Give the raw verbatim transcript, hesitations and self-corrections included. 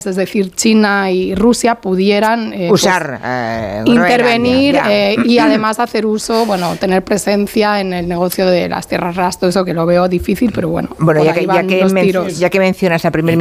es decir, China y Rusia, pudieran eh, usar, pues, eh, intervenir eh, y además hacer uso, bueno, tener presencia en el negocio de las tierras raras, todo eso que lo veo difícil, pero bueno, bueno por ya, ahí que, van ya, que los men- tiros. ya que mencionas a primer